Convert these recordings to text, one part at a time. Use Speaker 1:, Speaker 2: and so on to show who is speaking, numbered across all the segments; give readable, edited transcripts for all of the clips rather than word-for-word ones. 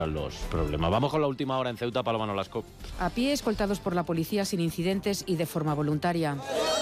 Speaker 1: los problemas. Vamos con la última hora en Ceuta, Paloma Nolasco.
Speaker 2: A pie, escoltados por la policía sin incidentes y de forma voluntaria.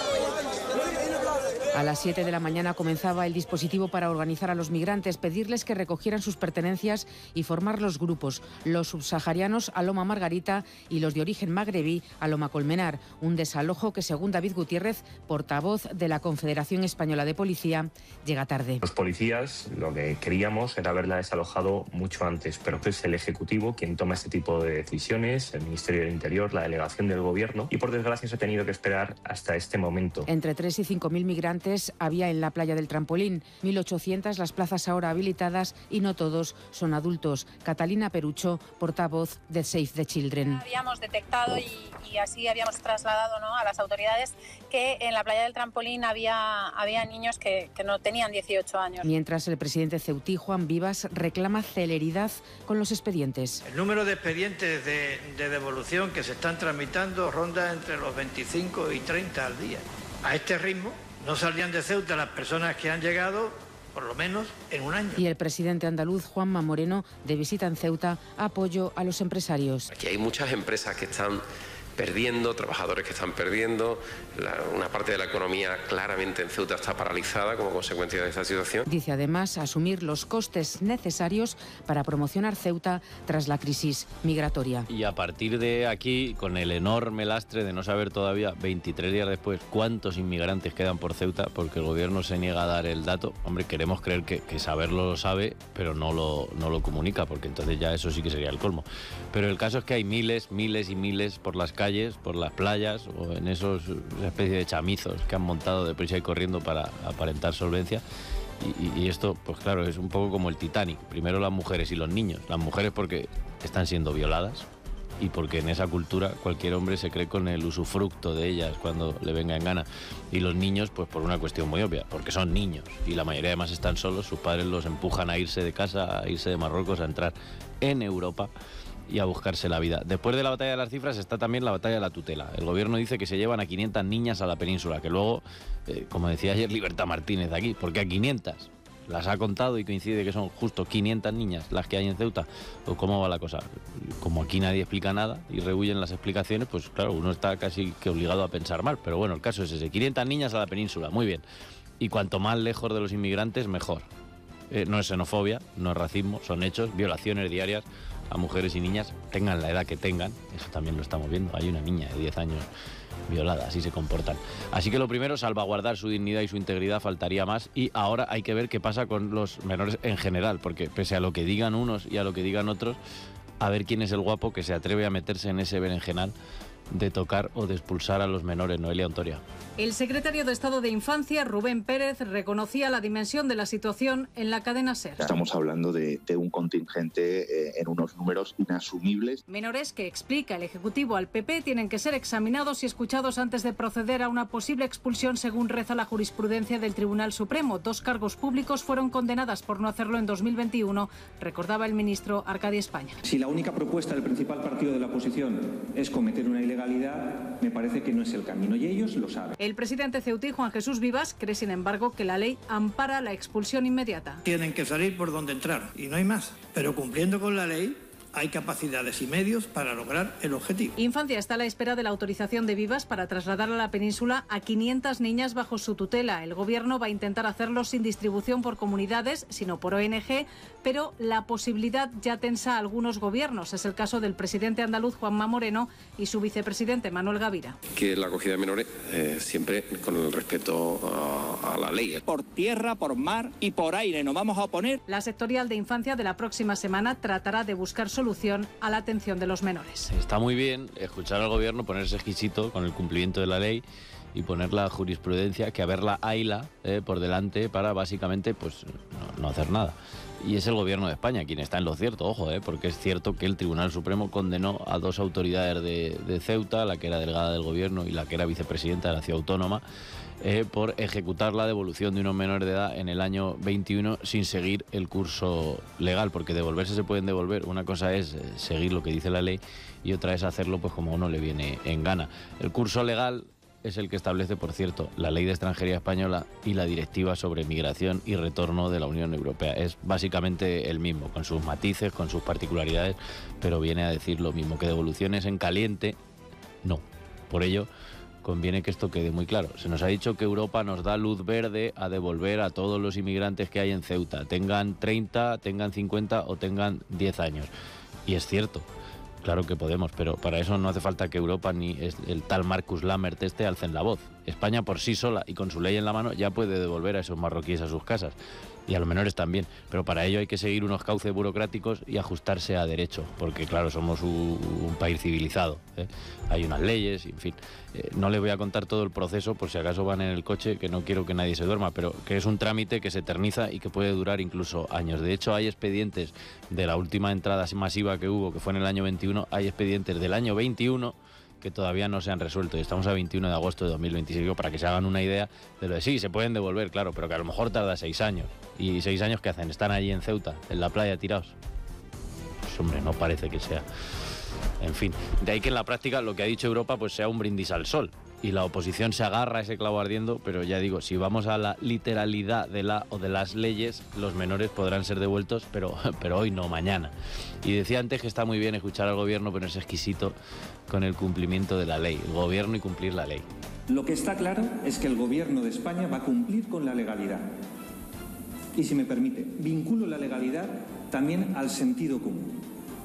Speaker 2: A las 7 de la mañana comenzaba el dispositivo para organizar a los migrantes, pedirles que recogieran sus pertenencias y formar los grupos, los subsaharianos a Loma Margarita y los de origen magrebí a Loma Colmenar. Un desalojo que, según David Gutiérrez, portavoz de la Confederación Española de Policía, llega tarde.
Speaker 3: Los policías lo que queríamos era haberla desalojado mucho antes, pero es el Ejecutivo quien toma este tipo de decisiones, el Ministerio del Interior, la delegación del Gobierno, y por desgracia se ha tenido que esperar hasta este momento.
Speaker 2: Entre 3 y 5.000 migrantes había en la playa del Trampolín, 1.800 las plazas ahora habilitadas y no todos son adultos. Catalina Perucho, portavoz de Save the Children.
Speaker 4: Habíamos detectado y así habíamos trasladado, ¿no?, a las autoridades que en la playa del Trampolín había niños que no tenían 18 años.
Speaker 2: Mientras el presidente ceutí, Juan Vivas, reclama celeridad con los expedientes.
Speaker 5: El número de expedientes de devolución que se están tramitando ronda entre los 25 y 30 al día. A este ritmo no saldrían de Ceuta las personas que han llegado, por lo menos, en un año.
Speaker 2: Y el presidente andaluz, Juanma Moreno, de visita en Ceuta, apoyo a los empresarios.
Speaker 6: Aquí hay muchas empresas que están perdiendo, trabajadores que están perdiendo, una parte de la economía claramente en Ceuta está paralizada como consecuencia de esta situación.
Speaker 2: Dice además asumir los costes necesarios para promocionar Ceuta tras la crisis migratoria.
Speaker 1: Y a partir de aquí, con el enorme lastre de no saber todavía, 23 días después, cuántos inmigrantes quedan por Ceuta, porque el gobierno se niega a dar el dato. Hombre, queremos creer que saberlo lo sabe, pero no lo comunica, porque entonces ya eso sí que sería el colmo. Pero el caso es que hay miles y miles por las calles, por las playas o en esa especie de chamizos que han montado deprisa y corriendo para aparentar solvencia. Y esto, pues claro, es un poco como el Titanic. Primero las mujeres y los niños. Las mujeres porque están siendo violadas y porque en esa cultura cualquier hombre se cree con el usufructo de ellas cuando le venga en gana. Y los niños, pues por una cuestión muy obvia, porque son niños y la mayoría además están solos, sus padres los empujan a irse de casa, a irse de Marruecos, a entrar en Europa y a buscarse la vida. Después de la batalla de las cifras está también la batalla de la tutela. El gobierno dice que se llevan a 500 niñas a la península, que luego, como decía ayer Libertad Martínez aquí, porque a 500 las ha contado y coincide que son justo 500 niñas las que hay en Ceuta. ¿O cómo va la cosa? Como aquí nadie explica nada y rehuyen las explicaciones, pues claro, uno está casi que obligado a pensar mal. Pero bueno, el caso es ese, 500 niñas a la península, muy bien. Y cuanto más lejos de los inmigrantes, mejor. No es xenofobia, no es racismo, son hechos, violaciones diarias a mujeres y niñas, tengan la edad que tengan, eso también lo estamos viendo, hay una niña de 10 años violada, así se comportan. Así que lo primero, salvaguardar su dignidad y su integridad, faltaría más, y ahora hay que ver qué pasa con los menores en general, porque pese a lo que digan unos y a lo que digan otros, a ver quién es el guapo que se atreve a meterse en ese berenjenal de tocar o de expulsar a los menores. Noelia Ontoria.
Speaker 7: El secretario de Estado de Infancia, Rubén Pérez, reconocía la dimensión de la situación en la cadena SER.
Speaker 8: Estamos hablando de un contingente en unos números inasumibles.
Speaker 7: Menores que, explica el Ejecutivo al PP, tienen que ser examinados y escuchados antes de proceder a una posible expulsión, según reza la jurisprudencia del Tribunal Supremo. 2 cargos públicos fueron condenadas por no hacerlo en 2021, recordaba el ministro Arcadi España.
Speaker 9: Si la única propuesta del principal partido de la oposición es cometer una ilegalidad, me parece que no es el camino y ellos lo saben.
Speaker 7: El presidente ceutí, Juan Jesús Vivas, cree sin embargo que la ley ampara la expulsión inmediata.
Speaker 5: Tienen que salir por donde entrar y no hay más, pero cumpliendo con la ley hay capacidades y medios para lograr el objetivo.
Speaker 7: Infancia está a la espera de la autorización de Vivas para trasladar a la península a 500 niñas bajo su tutela. El gobierno va a intentar hacerlo sin distribución por comunidades, sino por ONG, pero la posibilidad ya tensa a algunos gobiernos. Es el caso del presidente andaluz Juanma Moreno y su vicepresidente Manuel Gavira.
Speaker 6: Que la acogida de menores siempre con el respeto a la ley.
Speaker 9: Por tierra, por mar y por aire nos vamos a oponer.
Speaker 7: La sectorial de Infancia de la próxima semana tratará de buscar solución a la atención de los menores.
Speaker 1: Está muy bien escuchar al gobierno ponerse exquisito con el cumplimiento de la ley y poner la jurisprudencia, que haberla hayla por delante para básicamente pues no hacer nada. Y es el gobierno de España quien está en lo cierto, ojo, porque es cierto que el Tribunal Supremo condenó a 2 autoridades de Ceuta, la que era delegada del gobierno y la que era vicepresidenta de la ciudad autónoma, por ejecutar la devolución de unos menores de edad en el año 21 sin seguir el curso legal, porque devolverse se pueden devolver. Una cosa es seguir lo que dice la ley y otra es hacerlo pues como a uno le viene en gana. El curso legal es el que establece, por cierto, la Ley de Extranjería española y la Directiva sobre Migración y Retorno de la Unión Europea. Es básicamente el mismo, con sus matices, con sus particularidades, pero viene a decir lo mismo, que devoluciones en caliente, no. Por ello, conviene que esto quede muy claro. Se nos ha dicho que Europa nos da luz verde a devolver a todos los inmigrantes que hay en Ceuta, tengan 30, tengan 50 o tengan 10 años. Y es cierto. Claro que podemos, pero para eso no hace falta que Europa ni el tal Marcus Lammert alcen la voz. España por sí sola y con su ley en la mano ya puede devolver a esos marroquíes a sus casas. Y a los menores también. Pero para ello hay que seguir unos cauces burocráticos y ajustarse a derecho. Porque claro, somos un país civilizado, ¿eh? Hay unas leyes, en fin. No les voy a contar todo el proceso por si acaso van en el coche, que no quiero que nadie se duerma, pero que es un trámite que se eterniza y que puede durar incluso años. De hecho, hay expedientes de la última entrada masiva que hubo, que fue en el año 21, hay expedientes del año 21 que todavía no se han resuelto y estamos a 21 de agosto de 2026, para que se hagan una idea de lo de sí, se pueden devolver, claro, pero que a lo mejor tarda 6 años. ¿Y 6 años qué hacen? ¿Están allí en Ceuta, en la playa, tirados? Pues hombre, no parece que sea. En fin, de ahí que en la práctica lo que ha dicho Europa pues sea un brindis al sol y la oposición se agarra a ese clavo ardiendo, pero ya digo, si vamos a la literalidad de la o de las leyes, los menores podrán ser devueltos, pero hoy no, mañana. Y decía antes que está muy bien escuchar al gobierno, pero es exquisito con el cumplimiento de la ley, el gobierno y cumplir la ley.
Speaker 9: Lo que está claro es que el gobierno de España va a cumplir con la legalidad. Y si me permite, vinculo la legalidad también al sentido común.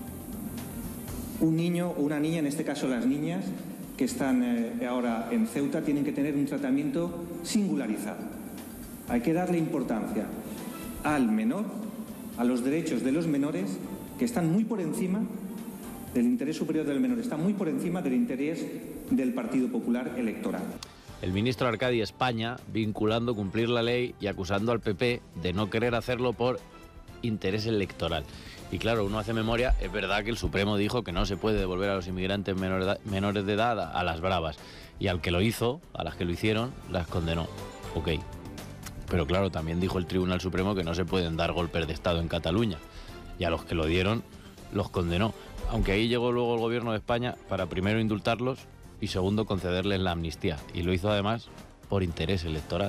Speaker 9: Un niño o una niña, en este caso las niñas, que están ahora en Ceuta, tienen que tener un tratamiento singularizado. Hay que darle importancia al menor, a los derechos de los menores, que están muy por encima del interés superior del menor, están muy por encima del interés del Partido Popular electoral.
Speaker 1: El ministro Arcadi España vinculando cumplir la ley y acusando al PP de no querer hacerlo por interés electoral. Y claro, uno hace memoria, es verdad que el Supremo dijo que no se puede devolver a los inmigrantes menores de edad a las bravas. Y al que lo hizo, a las que lo hicieron, las condenó. Ok. Pero claro, también dijo el Tribunal Supremo que no se pueden dar golpes de Estado en Cataluña. Y a los que lo dieron, los condenó. Aunque ahí llegó luego el gobierno de España para primero indultarlos y segundo concederles la amnistía. Y lo hizo además por interés electoral.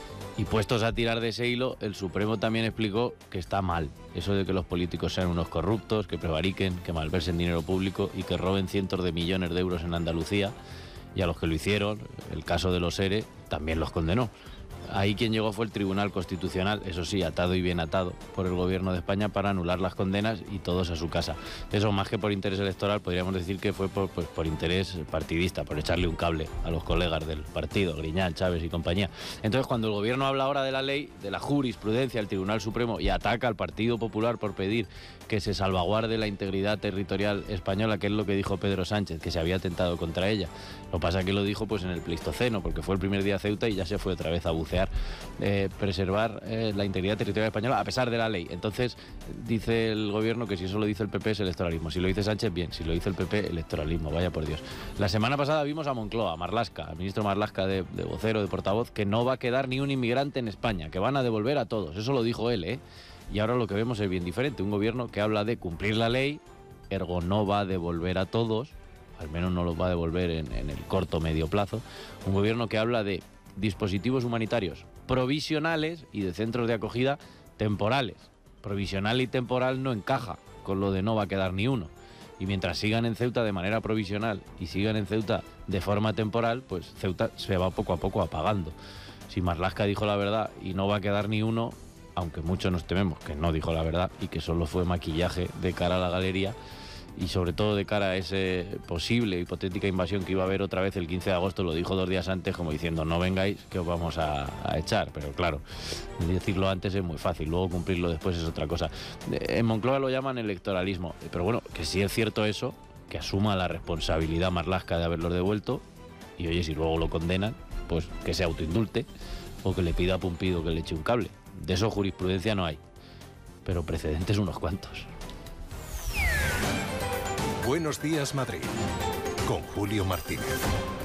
Speaker 1: Y puestos a tirar de ese hilo, el Supremo también explicó que está mal eso de que los políticos sean unos corruptos, que prevariquen, que malversen dinero público y que roben cientos de millones de euros en Andalucía. Y a los que lo hicieron, el caso de los ERE, también los condenó. Ahí quien llegó fue el Tribunal Constitucional, eso sí, atado y bien atado por el Gobierno de España para anular las condenas y todos a su casa. Eso, más que por interés electoral, podríamos decir que fue por interés partidista, por echarle un cable a los colegas del partido, Griñán, Chávez y compañía. Entonces, cuando el Gobierno habla ahora de la ley, de la jurisprudencia del Tribunal Supremo y ataca al Partido Popular por pedir que se salvaguarde la integridad territorial española, que es lo que dijo Pedro Sánchez, que se había atentado contra ella. Lo que pasa es que lo dijo pues en el Pleistoceno, porque fue el primer día a Ceuta y ya se fue otra vez a bucear. Preservar la integridad territorial española a pesar de la ley. Entonces dice el gobierno que si eso lo dice el PP es electoralismo, si lo dice Sánchez, bien, si lo dice el PP, electoralismo, vaya por Dios. La semana pasada vimos a Moncloa, a Marlaska, al ministro Marlaska de vocero, de portavoz, que no va a quedar ni un inmigrante en España, que van a devolver a todos, eso lo dijo él, ¿eh? Y ahora lo que vemos es bien diferente, un gobierno que habla de cumplir la ley, ergo no va a devolver a todos, al menos no los va a devolver en el corto medio plazo, un gobierno que habla de dispositivos humanitarios provisionales y de centros de acogida temporales. Provisional y temporal no encaja con lo de no va a quedar ni uno. Y mientras sigan en Ceuta de manera provisional y sigan en Ceuta de forma temporal, pues Ceuta se va poco a poco apagando. Si Marlaska dijo la verdad y no va a quedar ni uno, aunque muchos nos tememos que no dijo la verdad y que solo fue maquillaje de cara a la galería, y sobre todo de cara a esa posible hipotética invasión que iba a haber otra vez el 15 de agosto, lo dijo 2 días antes como diciendo no vengáis que os vamos a echar, pero claro, decirlo antes es muy fácil, luego cumplirlo después es otra cosa. En Moncloa lo llaman electoralismo, pero bueno, que sí es cierto eso, que asuma la responsabilidad Marlaska de haberlos devuelto y oye, si luego lo condenan, pues que se autoindulte o que le pida a Pumpido que le eche un cable. De eso jurisprudencia no hay, pero precedentes unos cuantos.
Speaker 10: Buenos días, Madrid, con Julio Martínez.